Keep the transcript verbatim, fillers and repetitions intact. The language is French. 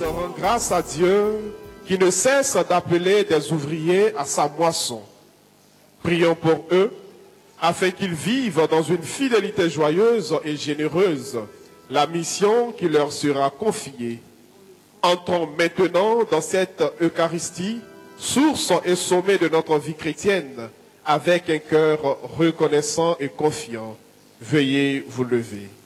rend grâce à Dieu qui ne cesse d'appeler des ouvriers à sa moisson. Prions pour eux, afin qu'ils vivent dans une fidélité joyeuse et généreuse la mission qui leur sera confiée. Entrons maintenant dans cette Eucharistie, source et sommet de notre vie chrétienne, avec un cœur reconnaissant et confiant. Veuillez vous lever.